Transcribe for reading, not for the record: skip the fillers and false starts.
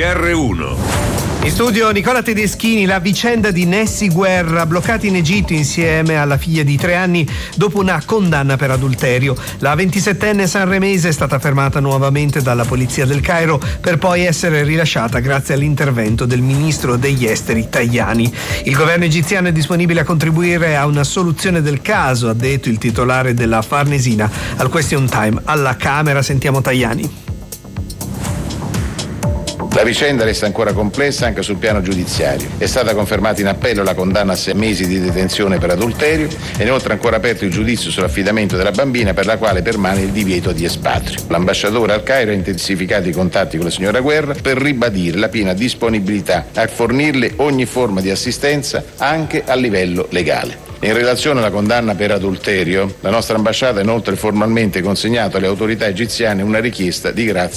GR1. In studio Nicola Tedeschini. La vicenda di Nessi Guerra, bloccati in Egitto insieme alla figlia di 3 anni dopo una condanna per adulterio. La 27enne sanremese è stata fermata nuovamente dalla polizia del Cairo per poi essere rilasciata grazie all'intervento del ministro degli esteri Tajani. Il governo egiziano è disponibile a contribuire a una soluzione del caso, ha detto il titolare della Farnesina al Question Time alla Camera. Sentiamo Tajani. La vicenda resta ancora complessa anche sul piano giudiziario. È stata confermata in appello la condanna a 6 mesi di detenzione per adulterio e inoltre ancora aperto il giudizio sull'affidamento della bambina, per la quale permane il divieto di espatrio. L'ambasciatore al Cairo ha intensificato i contatti con la signora Guerra per ribadire la piena disponibilità a fornirle ogni forma di assistenza anche a livello legale. In relazione alla condanna per adulterio, la nostra ambasciata ha inoltre formalmente consegnato alle autorità egiziane una richiesta di grazia